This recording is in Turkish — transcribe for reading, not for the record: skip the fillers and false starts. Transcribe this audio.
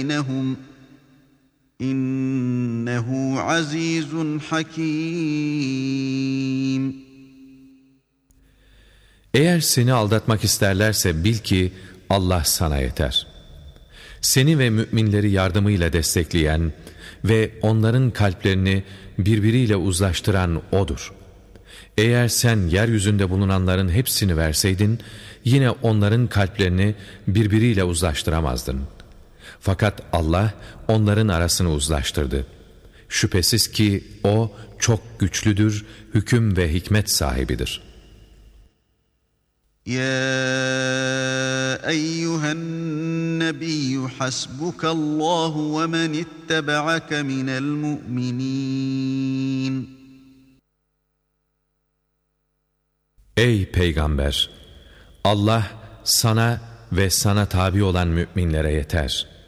بَيْنَهُمْ إِنَّهُ عَزِيزٌ حَكِيمٌ. Eğer seni aldatmak isterlerse bil ki Allah sana yeter. Seni ve müminleri yardımıyla destekleyen ve onların kalplerini birbiriyle uzlaştıran O'dur. Eğer sen yeryüzünde bulunanların hepsini verseydin, yine onların kalplerini birbiriyle uzlaştıramazdın. Fakat Allah onların arasını uzlaştırdı. Şüphesiz ki O çok güçlüdür, hüküm ve hikmet sahibidir. يا أيها النبي حسبك الله ومن اتبعك من المؤمنين. Ey Peygamber! Allah sana ve sana tabi olan müminlere yeter.